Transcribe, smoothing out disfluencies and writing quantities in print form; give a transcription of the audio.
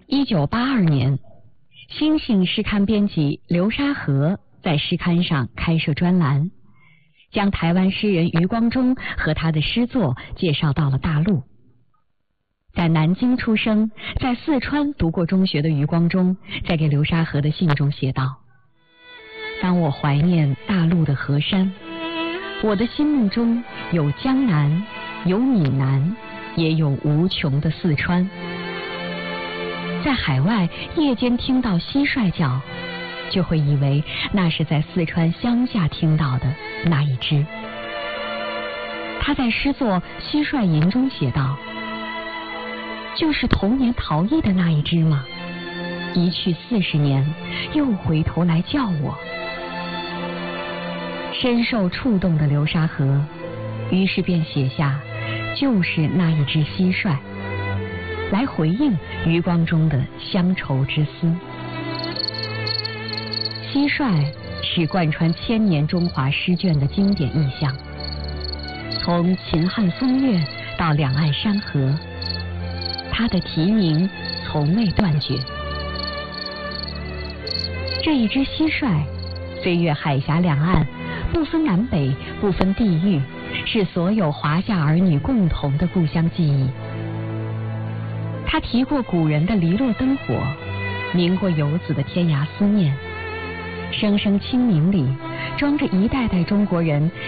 1982年，星星诗刊编辑刘沙河在诗刊上开设专栏，将台湾诗人余光中和他的诗作介绍到了大陆。在南京出生，在四川读过中学的余光中，在给刘沙河的信中写道：当我怀念大陆的河山，我的心目中有江南，有闽南，也有无穷的四川。在海外夜间听到蟋蟀叫，就会以为那是在四川乡下听到的那一只。他在诗作《蟋蟀吟》中写道：就是童年逃逸的那一只吗？一去40年，又回头来叫我。深受触动的刘沙河，于是便写下就是那一只蟋蟀，来回应余光中的乡愁之思。蟋蟀是贯穿千年中华诗卷的经典意象，从秦汉风月到两岸山河，它的题名从未断绝。这一只蟋蟀飞越海峡两岸，不分南北，不分地域，是所有华夏儿女共同的故乡记忆。他提过古人的篱落灯火，鸣过游子的天涯思念，声声清明里装着一代代中国人